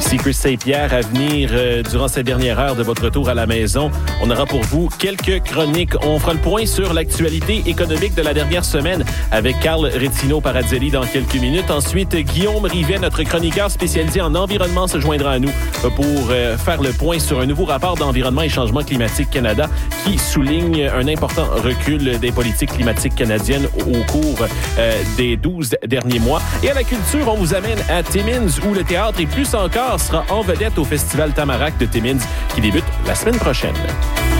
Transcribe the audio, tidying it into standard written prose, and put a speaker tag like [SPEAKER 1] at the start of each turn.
[SPEAKER 1] Ici Chris Saint-Pierre, à venir durant cette dernière heure de votre retour à la maison. On aura pour vous quelques chroniques. On fera le point sur l'actualité économique de la dernière semaine avec Carl Rettino-Paradzelli dans quelques minutes. Ensuite, Guillaume Rivet, notre chroniqueur spécialisé en environnement, se joindra à nous pour faire le point sur un nouveau rapport d'Environnement et Changement climatique Canada qui souligne un important recul des politiques climatiques canadiennes au cours des 12 derniers mois. Et à la culture, on vous amène à Timmins où le théâtre et plus encore sera en vedette au Festival Tamarack de Timmins qui débute la semaine prochaine.